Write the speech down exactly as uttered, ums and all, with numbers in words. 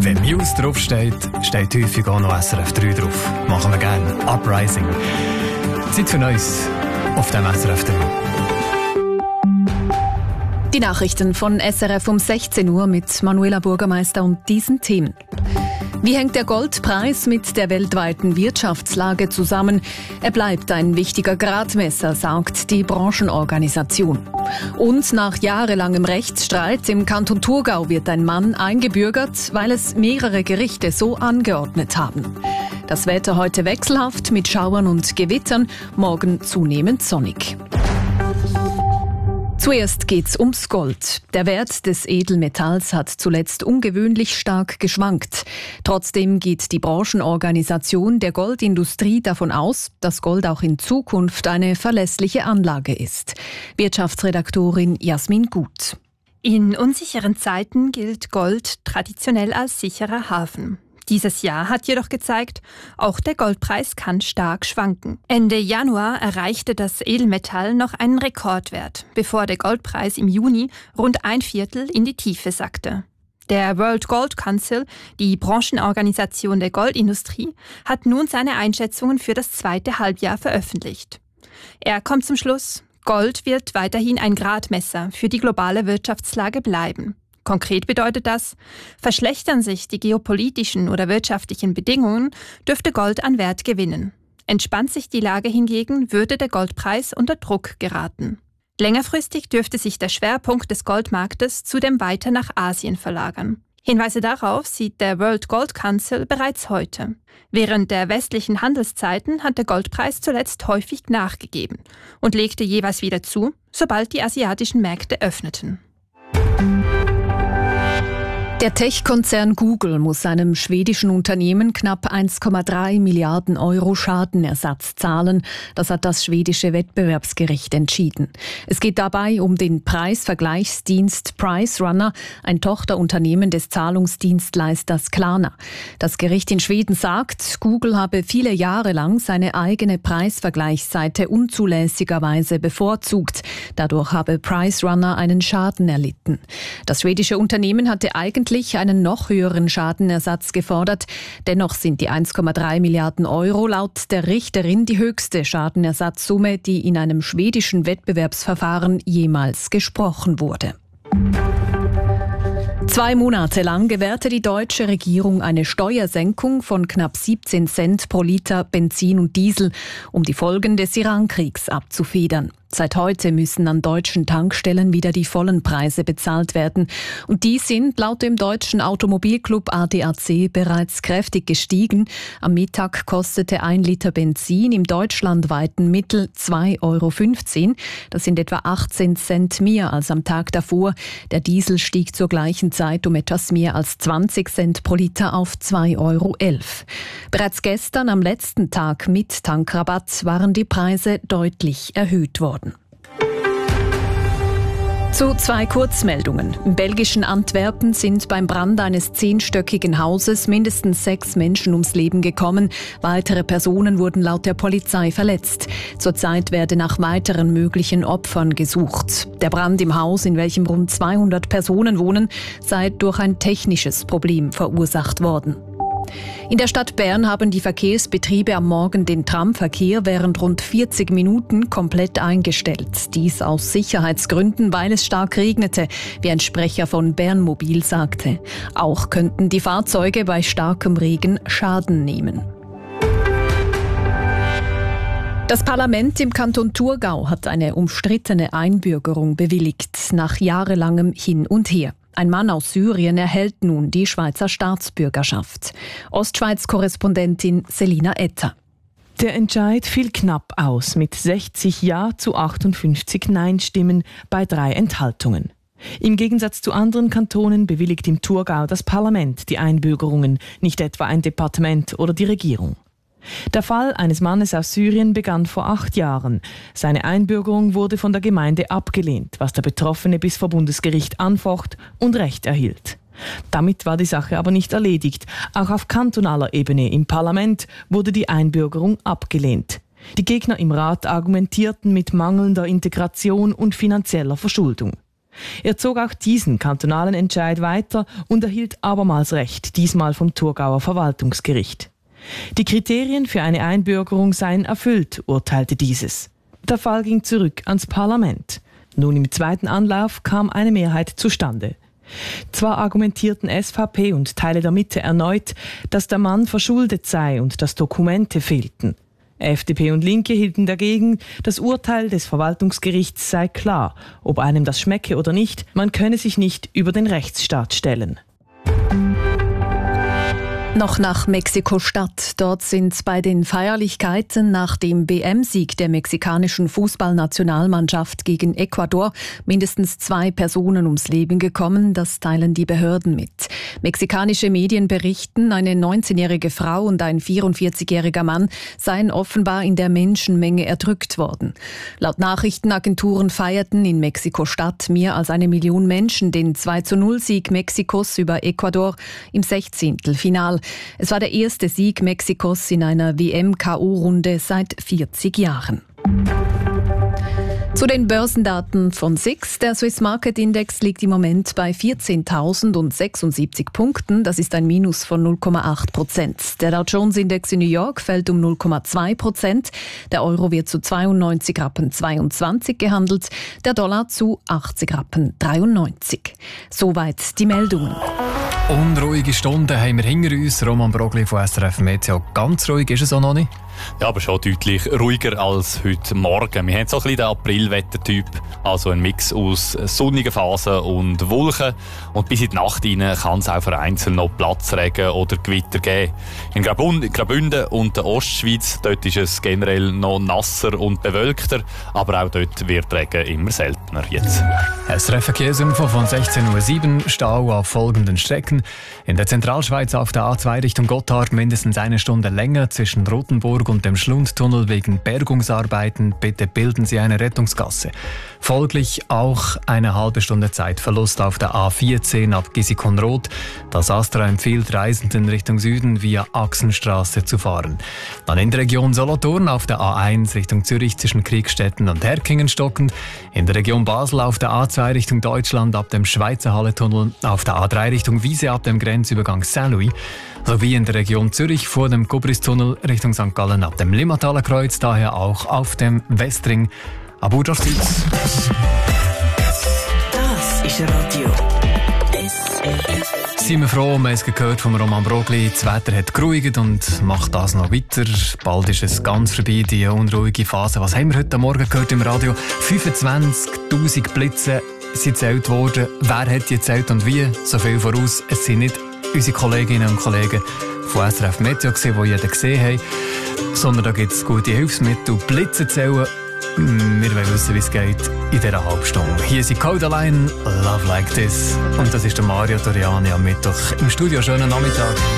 Wenn Muse draufsteht, steht häufig auch noch S R F drei drauf. Machen wir gerne. Uprising. Zeit für Neues auf dem S R F drei. Die Nachrichten von S R F um sechzehn Uhr mit Manuela Bürgermeister und diesen Themen. Wie hängt der Goldpreis mit der weltweiten Wirtschaftslage zusammen? Er bleibt ein wichtiger Gradmesser, sagt die Branchenorganisation. Und nach jahrelangem Rechtsstreit im Kanton Thurgau wird ein Mann eingebürgert, weil es mehrere Gerichte so angeordnet haben. Das Wetter heute wechselhaft mit Schauern und Gewittern, morgen zunehmend sonnig. Zuerst geht's ums Gold. Der Wert des Edelmetalls hat zuletzt ungewöhnlich stark geschwankt. Trotzdem geht die Branchenorganisation der Goldindustrie davon aus, dass Gold auch in Zukunft eine verlässliche Anlage ist. Wirtschaftsredaktorin Jasmin Gut. In unsicheren Zeiten gilt Gold traditionell als sicherer Hafen. Dieses Jahr hat jedoch gezeigt, auch der Goldpreis kann stark schwanken. Ende Januar erreichte das Edelmetall noch einen Rekordwert, bevor der Goldpreis im Juni rund ein Viertel in die Tiefe sackte. Der World Gold Council, die Branchenorganisation der Goldindustrie, hat nun seine Einschätzungen für das zweite Halbjahr veröffentlicht. Er kommt zum Schluss, Gold wird weiterhin ein Gradmesser für die globale Wirtschaftslage bleiben. Konkret bedeutet das, verschlechtern sich die geopolitischen oder wirtschaftlichen Bedingungen, dürfte Gold an Wert gewinnen. Entspannt sich die Lage hingegen, würde der Goldpreis unter Druck geraten. Längerfristig dürfte sich der Schwerpunkt des Goldmarktes zudem weiter nach Asien verlagern. Hinweise darauf sieht der World Gold Council bereits heute. Während der westlichen Handelszeiten hat der Goldpreis zuletzt häufig nachgegeben und legte jeweils wieder zu, sobald die asiatischen Märkte öffneten. Der Tech-Konzern Google muss seinem schwedischen Unternehmen knapp eins Komma drei Milliarden Euro Schadenersatz zahlen. Das hat das schwedische Wettbewerbsgericht entschieden. Es geht dabei um den Preisvergleichsdienst PriceRunner, ein Tochterunternehmen des Zahlungsdienstleisters Klarna. Das Gericht in Schweden sagt, Google habe viele Jahre lang seine eigene Preisvergleichsseite unzulässigerweise bevorzugt. Dadurch habe PriceRunner einen Schaden erlitten. Das schwedische Unternehmen hatte eigentlich einen noch höheren Schadenersatz gefordert. Dennoch sind die eins Komma drei Milliarden Euro laut der Richterin die höchste Schadenersatzsumme, die in einem schwedischen Wettbewerbsverfahren jemals gesprochen wurde. Zwei Monate lang gewährte die deutsche Regierung eine Steuersenkung von knapp siebzehn Cent pro Liter Benzin und Diesel, um die Folgen des Iran-Kriegs abzufedern. Seit heute müssen an deutschen Tankstellen wieder die vollen Preise bezahlt werden. Und die sind laut dem deutschen Automobilclub A D A C bereits kräftig gestiegen. Am Mittag kostete ein Liter Benzin im deutschlandweiten Mittel zwei Euro fünfzehn. Das sind etwa achtzehn Cent mehr als am Tag davor. Der Diesel stieg zur gleichen Zeit um etwas mehr als zwanzig Cent pro Liter auf zwei Euro elf. Bereits gestern am letzten Tag mit Tankrabatt waren die Preise deutlich erhöht worden. Zu zwei Kurzmeldungen. Im belgischen Antwerpen sind beim Brand eines zehnstöckigen Hauses mindestens sechs Menschen ums Leben gekommen. Weitere Personen wurden laut der Polizei verletzt. Zurzeit werde nach weiteren möglichen Opfern gesucht. Der Brand im Haus, in welchem rund zweihundert Personen wohnen, sei durch ein technisches Problem verursacht worden. In der Stadt Bern haben die Verkehrsbetriebe am Morgen den Tramverkehr während rund vierzig Minuten komplett eingestellt. Dies aus Sicherheitsgründen, weil es stark regnete, wie ein Sprecher von Bernmobil sagte. Auch könnten die Fahrzeuge bei starkem Regen Schaden nehmen. Das Parlament im Kanton Thurgau hat eine umstrittene Einbürgerung bewilligt, nach jahrelangem Hin und Her. Ein Mann aus Syrien erhält nun die Schweizer Staatsbürgerschaft. Ostschweiz-Korrespondentin Selina Etter. Der Entscheid fiel knapp aus mit sechzig Ja zu achtundfünfzig Nein-Stimmen bei drei Enthaltungen. Im Gegensatz zu anderen Kantonen bewilligt im Thurgau das Parlament die Einbürgerungen, nicht etwa ein Departement oder die Regierung. Der Fall eines Mannes aus Syrien begann vor acht Jahren. Seine Einbürgerung wurde von der Gemeinde abgelehnt, was der Betroffene bis vor Bundesgericht anfocht und Recht erhielt. Damit war die Sache aber nicht erledigt. Auch auf kantonaler Ebene im Parlament wurde die Einbürgerung abgelehnt. Die Gegner im Rat argumentierten mit mangelnder Integration und finanzieller Verschuldung. Er zog auch diesen kantonalen Entscheid weiter und erhielt abermals Recht, diesmal vom Thurgauer Verwaltungsgericht. Die Kriterien für eine Einbürgerung seien erfüllt, urteilte dieses. Der Fall ging zurück ans Parlament. Nun im zweiten Anlauf kam eine Mehrheit zustande. Zwar argumentierten S V P und Teile der Mitte erneut, dass der Mann verschuldet sei und dass Dokumente fehlten. F D P und Linke hielten dagegen, das Urteil des Verwaltungsgerichts sei klar. Ob einem das schmecke oder nicht, man könne sich nicht über den Rechtsstaat stellen. Noch nach Mexiko-Stadt. Dort sind bei den Feierlichkeiten nach dem W M-Sieg der mexikanischen Fußballnationalmannschaft gegen Ecuador mindestens zwei Personen ums Leben gekommen. Das teilen die Behörden mit. Mexikanische Medien berichten, eine neunzehnjährige Frau und ein vierundvierzigjähriger Mann seien offenbar in der Menschenmenge erdrückt worden. Laut Nachrichtenagenturen feierten in Mexiko-Stadt mehr als eine Million Menschen den zwei zu null Sieg Mexikos über Ecuador im Sechzehntelfinal. Es war der erste Sieg Mexikos in einer W M-K O-Runde seit vierzig Jahren. Zu den Börsendaten von S I X. Der Swiss Market Index liegt im Moment bei vierzehntausendsechsundsiebzig Punkten. Das ist ein Minus von null Komma acht Prozent. Der Dow Jones Index in New York fällt um null Komma zwei Prozent. Der Euro wird zu zweiundneunzig Rappen zweiundzwanzig gehandelt. Der Dollar zu achtzig Rappen dreiundneunzig. Soweit die Meldungen. Unruhige Stunden haben wir hinter uns. Roman Brogli von S R F Meteo. Ganz ruhig ist es auch noch nicht? Ja, aber schon deutlich ruhiger als heute Morgen. Wir haben so ein bisschen den Aprilwettertyp, also ein Mix aus sonnigen Phasen und Wolken. Und bis in die Nacht hinein kann es auch vereinzelt noch Platzregen oder Gewitter geben. In Graubünden und der Ostschweiz, dort ist es generell noch nasser und bewölkter, aber auch dort wird Regen immer seltener jetzt. S R F-Verkehrsinfo von sechzehn Uhr sieben, Stau auf folgenden Strecken. In der Zentralschweiz auf der A zwei Richtung Gotthard mindestens eine Stunde länger zwischen Rothenburg und dem Schlundtunnel wegen Bergungsarbeiten. Bitte bilden Sie eine Rettungsgasse. Folglich auch eine halbe Stunde Zeitverlust auf der A vierzehn ab Gisikon-Roth. Das Astra empfiehlt Reisenden Richtung Süden via Achsenstraße zu fahren. Dann in der Region Solothurn auf der A eins Richtung Zürich zwischen Kriegstetten und Herkingen stockend. In der Region Basel auf der A zwei Richtung Deutschland ab dem Schweizer Halletunnel. Auf der A drei Richtung Wiese ab dem Grenzübergang Saint-Louis. Sowie in der Region Zürich vor dem Kubristunnel Richtung Sankt Gallen ab dem Limmataler Kreuz, daher auch auf dem Westring ab Urdorf-Süds. Das ist Radio S R F. Sind wir froh, wir haben es gehört von Roman Brogli. Das Wetter hat geruhigt und macht das noch weiter. Bald ist es ganz vorbei, die unruhige Phase. Was haben wir heute Morgen gehört im Radio? fünfundzwanzigtausend Blitze sind gezählt worden. Wer hat die gezählt und wie? So viel voraus. Es sind nicht unsere Kolleginnen und Kollegen von S R F Meteo gesehen, die jeder gesehen haben, sondern da gibt es gute Hilfsmittel. Blitze zählen. Wir wollen wissen, wie es geht in dieser Halbstunde. Hier ist die Codaline, Love Like This. Und das ist der Mario Toriani am Mittwoch im Studio. Schönen Nachmittag.